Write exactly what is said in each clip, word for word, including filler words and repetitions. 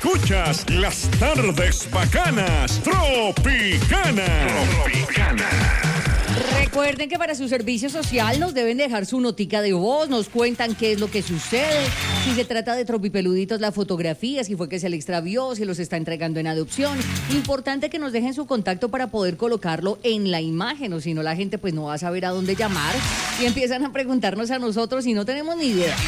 Escuchas las tardes bacanas. Tropicana. Tropicana. Recuerden que para su servicio social nos deben dejar su notica de voz, nos cuentan qué es lo que sucede, si se trata de tropipeluditos, la fotografía, si fue que se le extravió, si los está entregando en adopción. Importante que nos dejen su contacto para poder colocarlo en la imagen, o si no la gente pues no va a saber a dónde llamar y empiezan a preguntarnos a nosotros y no tenemos ni idea.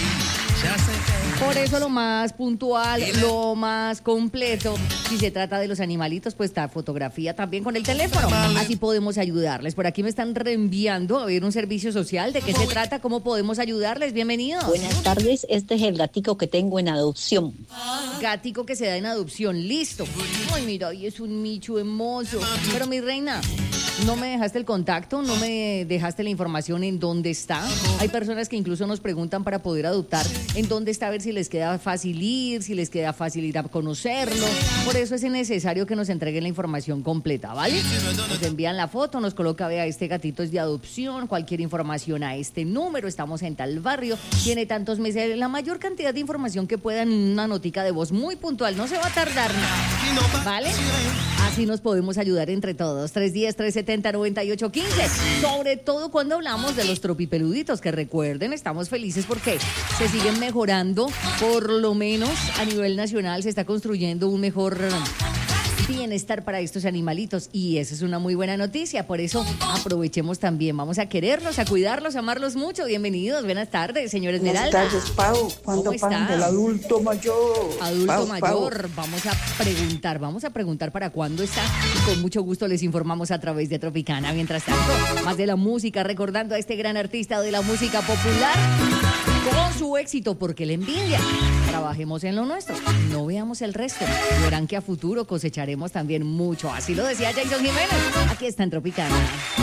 Por eso lo más puntual, lo más completo, si se trata de los animalitos, pues está fotografía también con el teléfono. Así podemos ayudarles. Por aquí me están reenviando a ver un servicio social. ¿De qué se trata? ¿Cómo podemos ayudarles? Bienvenidos. Buenas tardes, este es el gatico que tengo en adopción. Gatico que se da en adopción, listo. Ay, mira, y es un micho hermoso. Pero mi reina, no me dejaste el contacto, no me dejaste la información en dónde está. Hay personas que incluso nos preguntan para poder adoptar en dónde está, a ver si les queda fácil ir, si les queda fácil ir a conocerlo. Por eso es necesario que nos entreguen la información completa, ¿vale? Nos envían la foto, nos coloca, vea, este gatito es de adopción, cualquier información a este número, estamos en tal barrio, tiene tantos meses, la mayor cantidad de información que puedan, una notica de voz muy puntual, no se va a tardar nada, ¿vale? Así nos podemos ayudar entre todos. tres uno cero, tres siete cero, nueve ocho uno cinco. Sobre todo cuando hablamos de los tropipeluditos, que recuerden, estamos felices porque se siguen mejorando. Por lo menos a nivel nacional se está construyendo un mejor bienestar para estos animalitos y eso es una muy buena noticia. Por eso aprovechemos también. Vamos a quererlos, a cuidarlos, a amarlos mucho. Bienvenidos, buenas tardes, señor Esmeralda. Buenas tardes, Pau. ¿Cuándo pagan del adulto mayor? Adulto Pau, mayor, Pau. vamos a preguntar, vamos a preguntar para cuándo está y con mucho gusto les informamos a través de Tropicana. Mientras tanto, más de la música, recordando a este gran artista de la música popular con su éxito, porque la envidia. Trabajemos en lo nuestro, no veamos el resto. Verán que a futuro cosecharemos también mucho. Así lo decía Jason Jiménez. Aquí está en Tropicana.